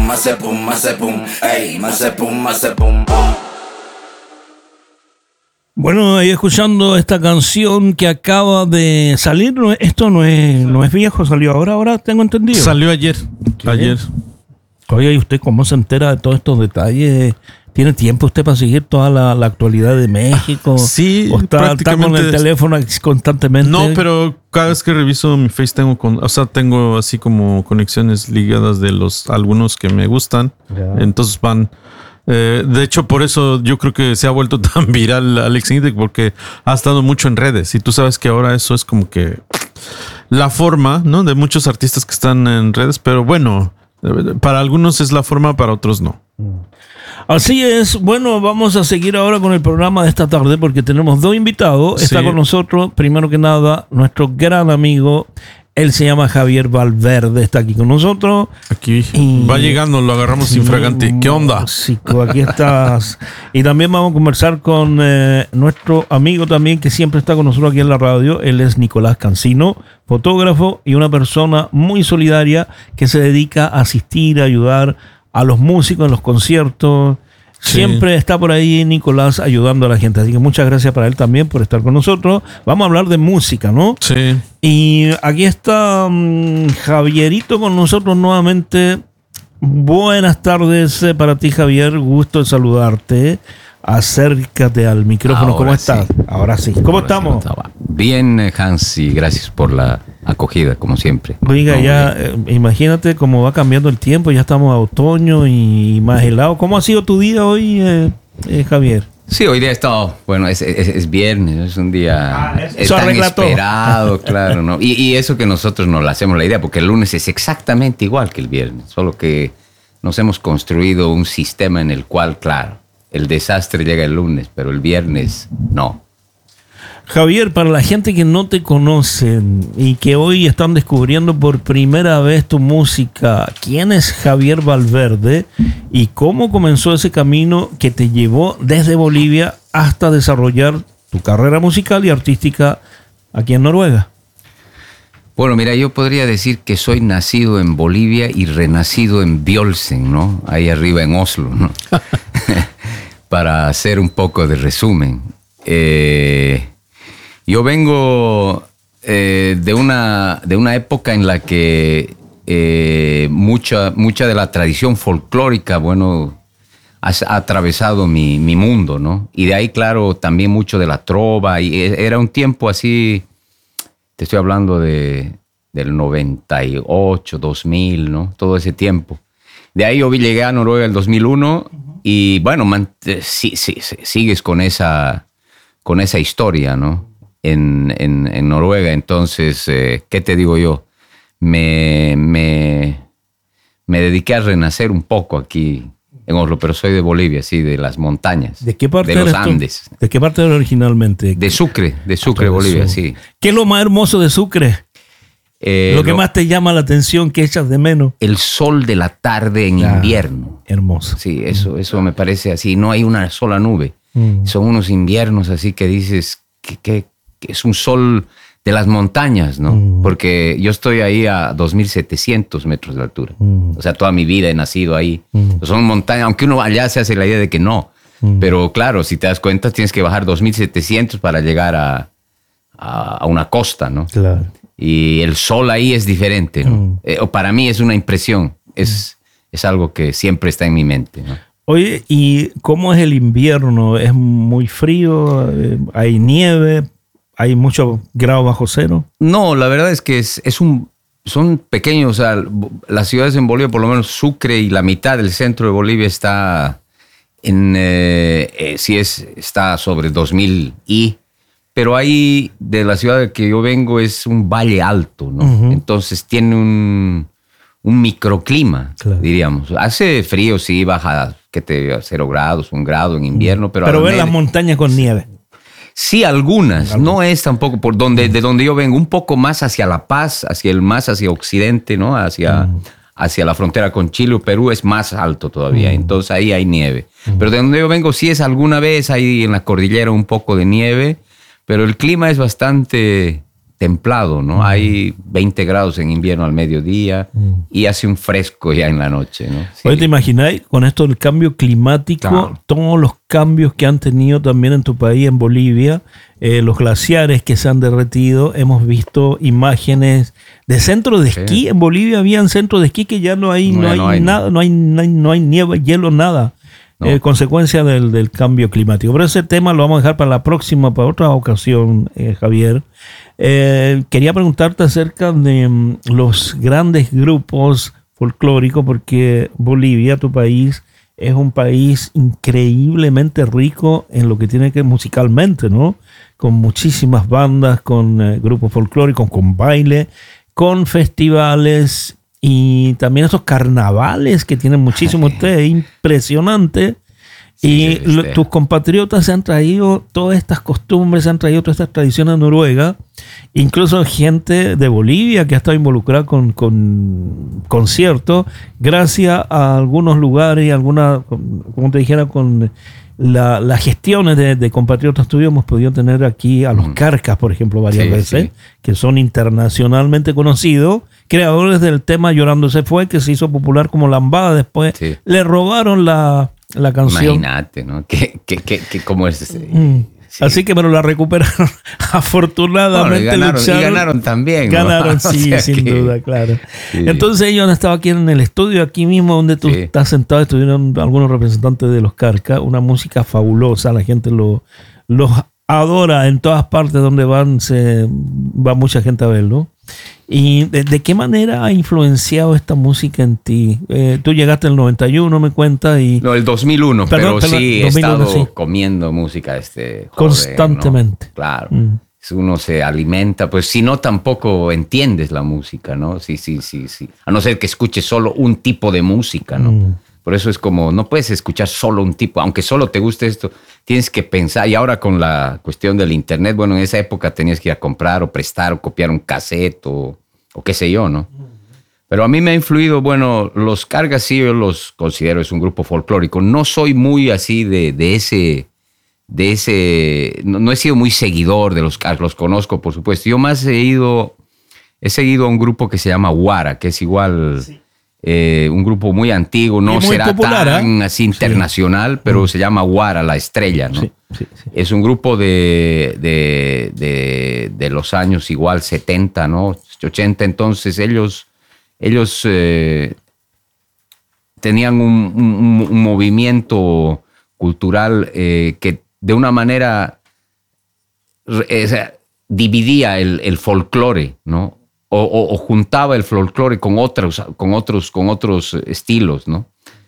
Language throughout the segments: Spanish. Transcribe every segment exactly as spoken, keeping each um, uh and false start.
hace pum, hace pum, ey, hace pum, hace pum, pum. Bueno, ahí escuchando esta canción que acaba de salir, no, esto no es, no es viejo, salió ahora, ahora tengo entendido. Salió ayer, ¿Qué? ayer. Oye, ¿y usted cómo se entera de todos estos detalles? ¿Tiene tiempo usted para seguir toda la, la actualidad de México? Sí, ¿O está, está con el teléfono constantemente? No, pero cada vez que reviso mi Face tengo, con, o sea, tengo así como conexiones ligadas de los algunos que me gustan. Ya. Entonces van... Eh, de hecho, por eso yo creo que se ha vuelto tan viral Alex Intec, porque ha estado mucho en redes. Y tú sabes que ahora eso es como que la forma, ¿no? De muchos artistas que están en redes. Pero bueno, para algunos es la forma, para otros no. Así es. Bueno, vamos a seguir ahora con el programa de esta tarde porque tenemos dos invitados. Está sí. con nosotros, primero que nada, nuestro gran amigo. Él se llama Javier Valverde, está aquí con nosotros. Aquí y, va llegando, lo agarramos sí, infragante. ¿Qué onda? Sí, aquí estás. Y también vamos a conversar con eh, nuestro amigo también que siempre está con nosotros aquí en la radio. Él es Nicolás Cancino, fotógrafo y una persona muy solidaria que se dedica a asistir, a ayudar a los músicos en los conciertos. Sí. Siempre está por ahí Nicolás ayudando a la gente. Así que muchas gracias para él también por estar con nosotros. Vamos a hablar de música, ¿no? Sí. Y aquí está um, Javierito con nosotros nuevamente. Buenas tardes para ti, Javier. Gusto de saludarte. Acércate al micrófono. Ahora ¿Cómo estás? Sí. Ahora sí. ¿Cómo Ahora estamos? Sí, bien, Hans, y gracias por la acogida, como siempre. Oiga, no, ya eh, imagínate cómo va cambiando el tiempo. Ya estamos a otoño y más helado. ¿Cómo ha sido tu día hoy, eh, eh, Javier? Sí, hoy día ha estado, bueno, es, es, es viernes, es un día ah, es tan esperado, claro, ¿no? Y, y eso que nosotros nos la hacemos la idea, porque el lunes es exactamente igual que el viernes, solo que nos hemos construido un sistema en el cual, claro, el desastre llega el lunes, pero el viernes no. Javier, para la gente que no te conocen y que hoy están descubriendo por primera vez tu música, ¿quién es Javier Valverde y cómo comenzó ese camino que te llevó desde Bolivia hasta desarrollar tu carrera musical y artística aquí en Noruega? Bueno, mira, yo podría decir que soy nacido en Bolivia y renacido en Bjølsen, ¿no? Ahí arriba en Oslo, ¿no? Para hacer un poco de resumen. Eh... Yo vengo eh, de, una, de una época en la que eh, mucha, mucha de la tradición folclórica, bueno, ha, ha atravesado mi, mi mundo, ¿no? Y de ahí, claro, también mucho de la trova. Y era un tiempo así, te estoy hablando de, del noventa y ocho, dos mil, ¿no? Todo ese tiempo. De ahí yo llegué a Noruega en el dos mil uno y, bueno, man, sí, sí, sí, sigues con esa, con esa historia, ¿no? En, en, en Noruega. Entonces, eh, ¿qué te digo yo? Me, me, me dediqué a renacer un poco aquí en Oslo, pero soy de Bolivia, sí, de las montañas. ¿De qué parte de los eres Andes. Tú? ¿De qué parte eres originalmente? De Sucre, de Sucre, ah, Bolivia, Su... sí. ¿Qué es lo más hermoso de Sucre? Eh, lo que lo, más te llama la atención, que echas de menos. El sol de la tarde en ah, invierno. Hermoso. Sí, eso, eso me parece así. No hay una sola nube. Mm. Son unos inviernos así que dices que... que que es un sol de las montañas, ¿no? Mm. Porque yo estoy ahí a dos mil setecientos metros de altura. Mm. O sea, toda mi vida he nacido ahí. Mm. Son montañas, aunque uno allá se hace la idea de que no. Mm. Pero claro, si te das cuenta, tienes que bajar dos mil setecientos para llegar a, a, a una costa, ¿no? Claro. Y el sol ahí es diferente, ¿no? Mm. Eh, para mí es una impresión. Es, es algo que siempre está en mi mente, ¿no? Oye, ¿y cómo es el invierno? ¿Es muy frío? ¿Hay nieve? ¿Hay mucho grado bajo cero? No, la verdad es que es, es un, son pequeños. O sea, las ciudades en Bolivia, por lo menos Sucre y la mitad del centro de Bolivia está en, eh, eh, sí es, está sobre dos mil y, pero ahí de la ciudad de que yo vengo es un valle alto, ¿no? Uh-huh. Entonces tiene un, un microclima, claro. Diríamos. Hace frío, sí, baja, que te a cero grados, un grado en invierno, uh-huh. pero... Pero ven las montañas con nieve. Sí, algunas. No es tampoco por donde, de donde yo vengo, un poco más hacia La Paz, hacia el más hacia occidente, ¿no? Hacia, mm. hacia la frontera con Chile o Perú es más alto todavía. Mm. Entonces ahí hay nieve. Mm. Pero de donde yo vengo sí es alguna vez, hay en la cordillera un poco de nieve, pero el clima es bastante templado, ¿no? Mm. Hay veinte grados en invierno al mediodía mm. y hace un fresco ya en la noche, ¿no? Sí. Oye, ¿te imagináis con esto del cambio climático, claro. todos los cambios que han tenido también en tu país, en Bolivia, eh, los glaciares que se han derretido? Hemos visto imágenes de centros de esquí. Sí. En Bolivia habían centros de esquí que ya no hay, no, no hay, no hay nada, no hay, no hay, no hay nieve, hielo, nada. No. Eh, consecuencia del, del cambio climático. Pero ese tema lo vamos a dejar para la próxima, para otra ocasión, eh, Javier. Eh, quería preguntarte acerca de um, los grandes grupos folclóricos, porque Bolivia, tu país, es un país increíblemente rico en lo que tiene que musicalmente, ¿no? Con muchísimas bandas, con eh, grupos folclóricos, con baile, con festivales y también esos carnavales que tienen muchísimo ustedes, impresionante. Sí, y lo, tus compatriotas se han traído todas estas costumbres, se han traído todas estas tradiciones de Noruega, incluso gente de Bolivia que ha estado involucrada con, con conciertos, gracias a algunos lugares y algunas, como te dijera, con la, las gestiones de, de compatriotas tuyos, hemos podido tener aquí a los mm. Carcas, por ejemplo, varias sí, veces, sí. que son internacionalmente conocidos, creadores del tema Llorando se fue, que se hizo popular como Lambada. Después sí. le robaron la, la canción. Imagínate, ¿no? ¿Qué, qué, qué, qué, ¿Cómo es ese? Mm. Sí. Así que me lo la recuperaron afortunadamente. Bueno, y, ganaron, y ganaron también. Ganaron, ¿no? sí, o sea sin que, duda, claro. Sí. Entonces ellos han estado aquí en el estudio, aquí mismo donde tú sí. estás sentado, estuvieron algunos representantes de los Carcas, una música fabulosa, la gente lo, los adora en todas partes donde van, se va mucha gente a verlo. ¿Y de, de qué manera ha influenciado esta música en ti? Eh, tú llegaste en el noventa y uno, me cuentas. Y... No, el dos mil uno, perdón, pero perdón, sí dos mil uno, he estado sí. comiendo música este joder, constantemente. ¿no? Claro. Mm. Uno se alimenta, pues si no tampoco entiendes la música, ¿no? Sí, sí, sí, sí. A no ser que escuches solo un tipo de música, ¿no? Mm. Por eso es como, no puedes escuchar solo un tipo, aunque solo te guste esto, tienes que pensar. Y ahora con la cuestión del internet, bueno, en esa época tenías que ir a comprar o prestar o copiar un cassette o, o qué sé yo, ¿no? Pero a mí me ha influido, bueno, los Carcas sí yo los considero, es un grupo folclórico. No soy muy así de, de ese, de ese, no, no he sido muy seguidor de los Carcas, los conozco por supuesto. Yo más he ido, he seguido a un grupo que se llama Guara, que es igual... Sí. Eh, un grupo muy antiguo, no será popular, tan ¿eh? así internacional, sí. pero mm. se llama Guara, la estrella, ¿no? Sí, sí, sí. Es un grupo de, de, de, de los años igual setenta, ¿no? ochenta, entonces ellos, ellos eh, tenían un, un, un movimiento cultural eh, que de una manera eh, o sea, dividía el, el folclore, ¿no? O, o, o juntaba el folclore con otros, con otros, con otros estilos, ¿no?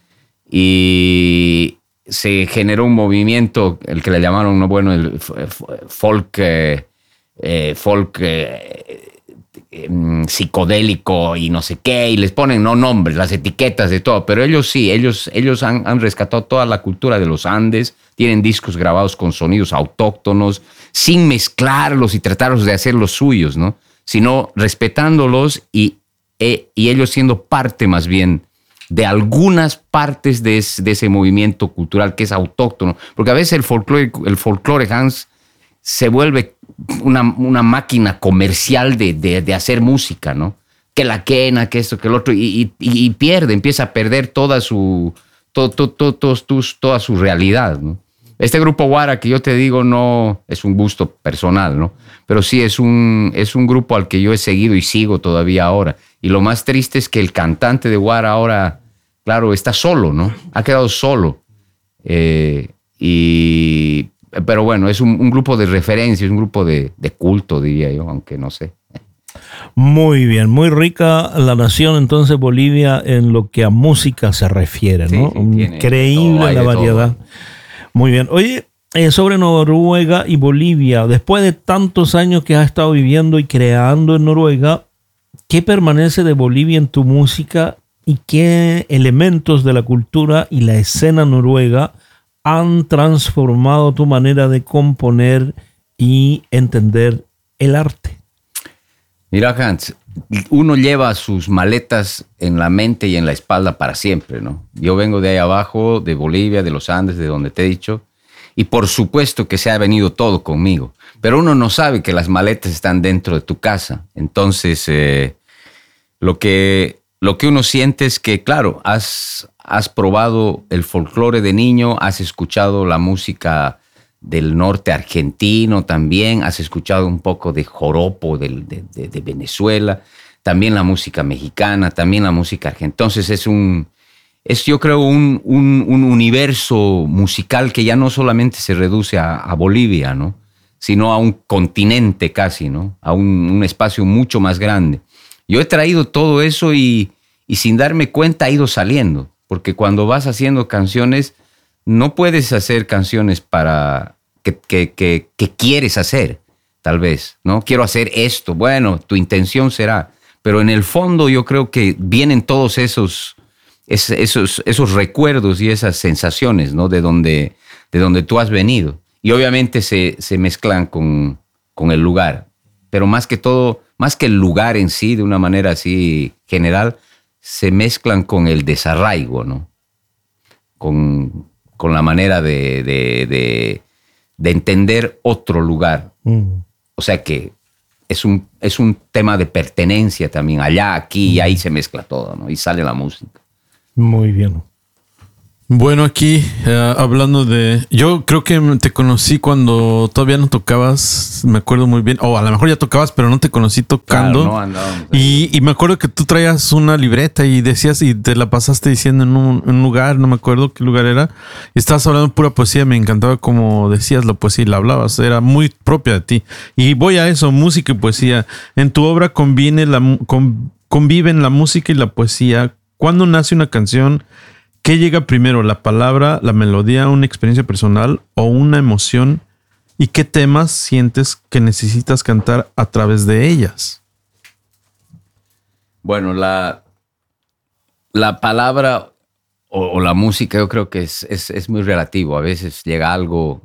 Y se generó un movimiento, el que le llamaron, ¿no? Bueno, el folk, eh, eh, folk eh, eh, psicodélico y no sé qué, y les ponen no nombres, las etiquetas de todo, pero ellos sí, ellos, ellos han, han rescatado toda la cultura de los Andes, tienen discos grabados con sonidos autóctonos, sin mezclarlos y tratarlos de hacer los suyos, ¿no? Sino respetándolos y, eh, y ellos siendo parte más bien de algunas partes de, es, de ese movimiento cultural que es autóctono. Porque a veces el folclore, el folclore Hans, se vuelve una, una máquina comercial de, de, de hacer música, ¿no? Que la quena, que esto, que el otro, y, y, y pierde, empieza a perder toda su, todo, todo, todo, todo, toda su realidad, ¿no? Este grupo Guara que yo te digo no es un gusto personal, ¿no? Pero sí es un, es un grupo al que yo he seguido y sigo todavía ahora. Y lo más triste es que el cantante de Guara ahora, claro, está solo, ¿no? Ha quedado solo. Eh, y, pero bueno, es un, un grupo de referencia, es un grupo de, de culto, diría yo, aunque no sé. Muy bien, muy rica la nación entonces Bolivia en lo que a música se refiere, ¿no? Sí, sí, increíble todo, la variedad. Todo. Muy bien. Oye, eh, sobre Noruega y Bolivia, después de tantos años que has estado viviendo y creando en Noruega, ¿qué permanece de Bolivia en tu música y qué elementos de la cultura y la escena noruega han transformado tu manera de componer y entender el arte? Mira, Hans, uno lleva sus maletas en la mente y en la espalda para siempre, ¿no? Yo vengo de ahí abajo, de Bolivia, de los Andes, de donde te he dicho, Y por supuesto que se ha venido todo conmigo. Pero uno no sabe que las maletas están dentro de tu casa. Entonces, eh, lo que, lo que uno siente es que, claro, has, has probado el folclore de niño, has escuchado la música del norte argentino también, has escuchado un poco de joropo de, de, de, de Venezuela, también la música mexicana, también la música argentina. Entonces es un, es yo creo un, un, un universo musical que ya no solamente se reduce a, a Bolivia, ¿no? Sino a un continente casi, ¿no? A un, un espacio mucho más grande. Yo he traído todo eso y, y sin darme cuenta ha ido saliendo, porque cuando vas haciendo canciones no puedes hacer canciones para que, que, que, que quieres hacer, tal vez, ¿no? Quiero hacer esto. Bueno, tu intención será, pero en el fondo yo creo que vienen todos esos, esos, esos recuerdos y esas sensaciones, ¿no? De donde, de donde tú has venido. Y obviamente se, se mezclan con, con el lugar, pero más que todo, más que el lugar en sí, de una manera así general, se mezclan con el desarraigo, ¿no? Con, con la manera de, de, de, de entender otro lugar. Mm. O sea que es un, es un tema de pertenencia también. Allá, aquí, mm. y ahí se mezcla todo, ¿no? Y sale la música. Muy bien. Bueno, aquí uh, hablando de... Yo creo que te conocí cuando todavía no tocabas, me acuerdo muy bien. O a lo mejor ya tocabas, pero no te conocí tocando. Claro, no andábamos. Y, y me acuerdo que tú traías una libreta y decías, y te la pasaste diciendo en un, un lugar, no me acuerdo qué lugar era. Y estabas hablando pura poesía, me encantaba como decías la poesía y la hablabas. Era muy propia de ti. Y voy a eso, música y poesía. En tu obra conviene la, con, conviven la música y la poesía. ¿Cuándo nace una canción? ¿Qué llega primero, la palabra, la melodía, una experiencia personal o una emoción? ¿Y qué temas sientes que necesitas cantar a través de ellas? Bueno, la, la palabra o, o la música yo creo que es, es, es muy relativo. A veces llega algo,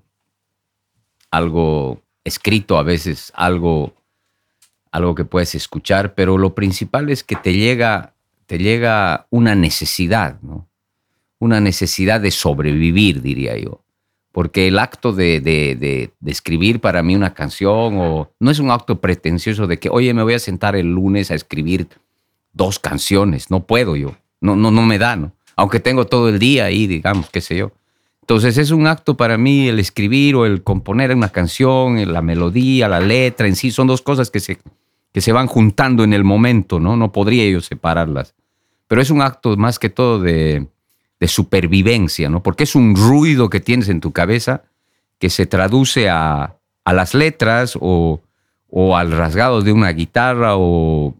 algo escrito, a veces algo, algo que puedes escuchar, pero lo principal es que te llega, te llega una necesidad, ¿no? Una necesidad de sobrevivir, diría yo. Porque el acto de, de, de, de escribir para mí una canción o, no es un acto pretencioso de que, oye, me voy a sentar el lunes a escribir dos canciones. No puedo yo. No, no, no me da, ¿no? Aunque tengo todo el día ahí, digamos, qué sé yo. Entonces es un acto para mí el escribir o el componer una canción, la melodía, la letra en sí. Son dos cosas que se, que se van juntando en el momento, ¿no? No podría yo separarlas. Pero es un acto más que todo de... de supervivencia, ¿no? Porque es un ruido que tienes en tu cabeza que se traduce a, a las letras o, o al rasgado de una guitarra o,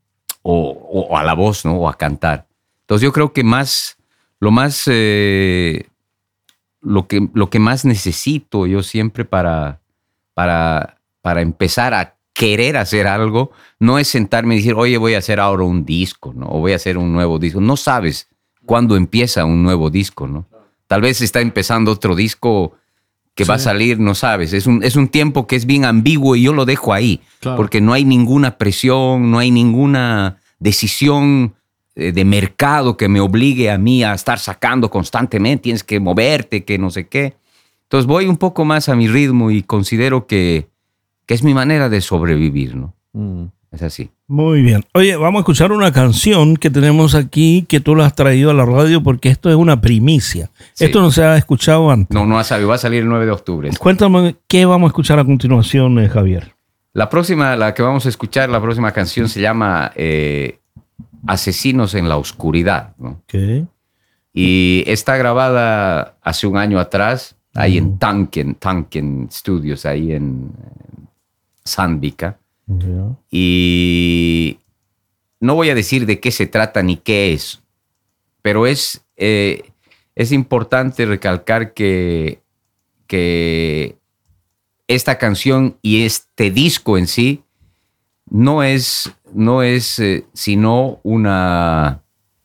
o, o a la voz, ¿no? O a cantar. Entonces yo creo que más, lo más, eh, lo que, lo que más necesito yo siempre para, para, para empezar a querer hacer algo no es sentarme y decir, oye, voy a hacer ahora un disco, ¿no? O voy a hacer un nuevo disco. No sabes cuándo empieza un nuevo disco, ¿no? Tal vez está empezando otro disco que sí. va a salir, no sabes. Es un, es un tiempo que es bien ambiguo y yo lo dejo ahí. Claro. Porque no hay ninguna presión, no hay ninguna decisión de mercado que me obligue a mí a estar sacando constantemente. Tienes que moverte, que no sé qué. Entonces voy un poco más a mi ritmo y considero que, que es mi manera de sobrevivir, ¿no? Mm. Es así. Muy bien. Oye, vamos a escuchar una canción que tenemos aquí que tú la has traído a la radio porque esto es una primicia. Sí. Esto no se ha escuchado antes. No, no ha salido. Va a salir el nueve de octubre. Cuéntame, ¿qué vamos a escuchar a continuación, eh, Javier? La próxima, la que vamos a escuchar, la próxima canción se llama eh, Asesinos en la Oscuridad, ¿no? Okay. Y está grabada hace un año atrás, ahí mm. en Tanken, Tanken Studios, ahí en, en Sandvika. Yeah. Y no voy a decir de qué se trata ni qué es, pero es, eh, es importante recalcar que, que esta canción y este disco en sí no es, no es eh, sino una,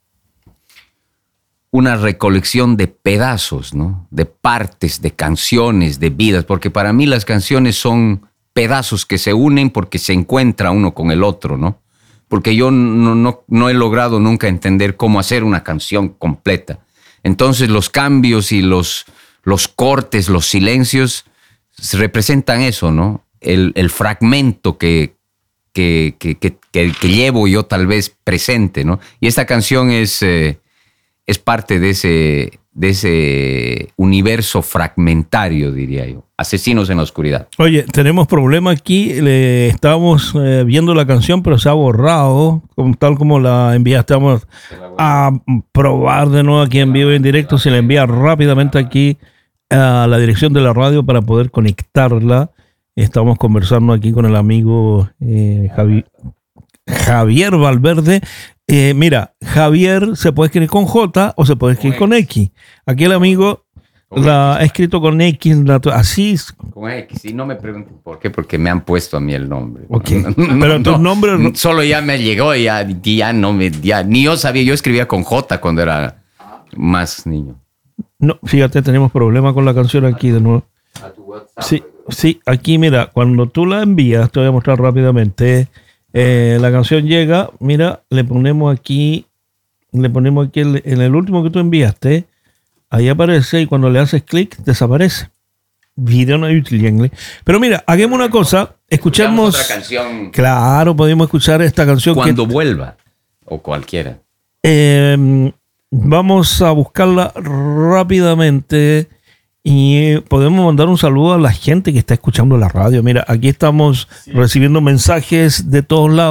una recolección de pedazos, ¿no? De partes, de canciones, de vidas, porque para mí las canciones son pedazos que se unen porque se encuentra uno con el otro, ¿no? Porque yo no, no, no he logrado nunca entender cómo hacer una canción completa. Entonces los cambios y los, los cortes, los silencios representan eso, ¿no? El, el fragmento que, que, que, que, que, que llevo yo tal vez presente, ¿no? Y esta canción es, eh, es parte de ese, de ese universo fragmentario, diría yo. Asesinos en la oscuridad. Oye, tenemos problema aquí. Le estábamos eh, viendo la canción, pero se ha borrado, como, tal como la enviaste. Vamos a probar de nuevo aquí en vivo y en directo. Se la envía rápidamente aquí a la dirección de la radio para poder conectarla. Estamos conversando aquí con el amigo eh, Javi, Javier Valverde. Eh, mira, Javier se puede escribir con J o se puede escribir con X. Aquí el amigo la ha escrito con X, así. Con X, y no me pregunten por qué, porque me han puesto a mí el nombre. Okay. No, Pero no, tu nombre no, solo ya me llegó y ya, ya no me, ya, ni yo sabía, yo escribía con J cuando era más niño. No, fíjate, tenemos problema con la canción aquí de nuevo. Sí, sí, aquí mira, cuando tú la envías, te voy a mostrar rápidamente. Eh, la canción llega, mira, le ponemos aquí, le ponemos aquí el, en el último que tú enviaste. Ahí aparece y cuando le haces clic, desaparece. Video no es útil en inglés. Pero mira, hagamos una cosa. Escuchamos otra canción. Claro, podemos escuchar esta canción. Cuando que, vuelva. O cualquiera. Eh, vamos a buscarla rápidamente y podemos mandar un saludo a la gente que está escuchando la radio. Mira, aquí estamos sí. recibiendo mensajes de todos lados.